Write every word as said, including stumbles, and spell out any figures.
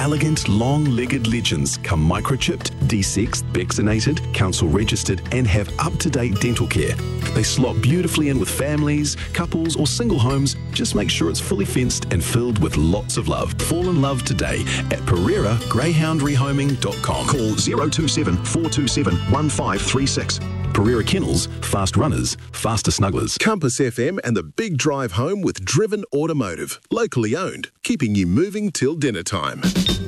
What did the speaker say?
elegant, long-legged legends come microchipped, desexed, vaccinated, council-registered and have up-to-date dental care. They slot beautifully in with families, couples or single homes. Just make sure it's fully fenced and filled with lots of love. Fall in love today at Pereira Greyhound Rehoming dot com. Call zero two seven, four two seven, one five three six. Pereira Kennels, fast runners, faster snugglers. Compass F M and the Big Drive Home with Driven Automotive. Locally owned, keeping you moving till dinner time.